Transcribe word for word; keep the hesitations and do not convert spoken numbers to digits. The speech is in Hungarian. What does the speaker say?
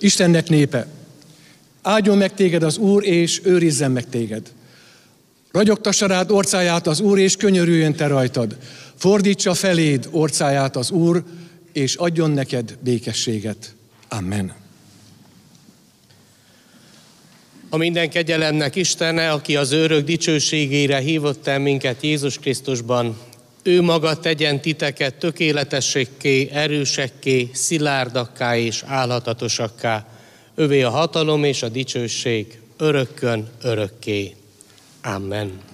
Istennek népe, áldjon meg téged az Úr, és őrizzen meg téged. Ragyogtassa rád orcáját az Úr, és könyörüljön te rajtad. Fordítsa feléd orcáját az Úr, és adjon neked békességet. Amen. A minden kegyelemnek Istene, aki az örök dicsőségére hívott el minket Jézus Krisztusban, ő maga tegyen titeket tökéletességké, erősekké, szilárdakká és állhatatosakká. Övé a hatalom és a dicsőség örökkön örökké. Amen.